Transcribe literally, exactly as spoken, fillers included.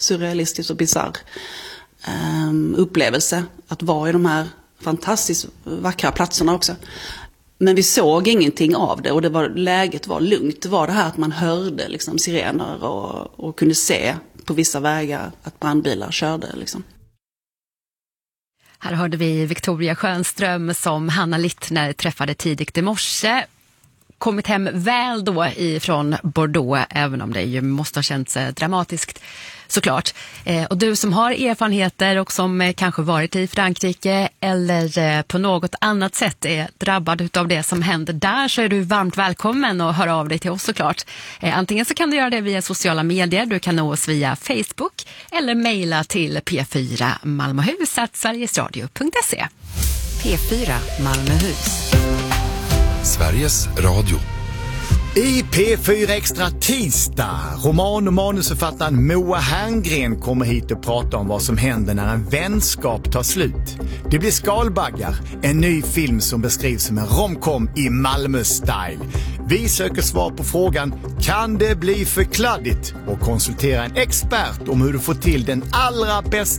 surrealistisk och bizarr um, upplevelse att vara i de här fantastiskt vackra platserna också. Men vi såg ingenting av det och det var, läget var lugnt. Det var det här att man hörde liksom sirener och, och kunde se på vissa vägar att brandbilar körde liksom. Här hörde vi Victoria Schönström som Hanna Littner träffade tidigt i morse. Kommit hem väl då ifrån Bordeaux, även om det ju måste ha känts dramatiskt såklart. Eh, och du som har erfarenheter och som eh, kanske varit i Frankrike eller eh, på något annat sätt är drabbad av det som händer där, så är du varmt välkommen och höra av dig till oss såklart. Eh, antingen så kan du göra det via sociala medier, du kan nå oss via Facebook eller mejla till p fyra malmöhus at sverigesradio punkt se. P fyra Malmöhus. Sveriges Radio. I P fyra Extra tisdag, roman- och manusförfattaren Moa Herngren kommer hit och pratar om vad som händer när en vänskap tar slut. Det blir Skalbaggar, en ny film som beskrivs som en romcom i Malmö-style. Vi söker svar på frågan, kan det bli för kladdigt? Och konsultera en expert om hur du får till den allra bästa